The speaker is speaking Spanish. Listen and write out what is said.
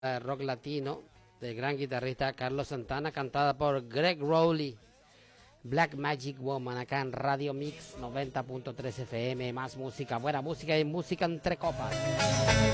rock latino del gran guitarrista Carlos Santana, cantada por Greg Rowley. Black Magic Woman, acá en Radio Mix 90.3 FM. Más música, buena música y música entre copas.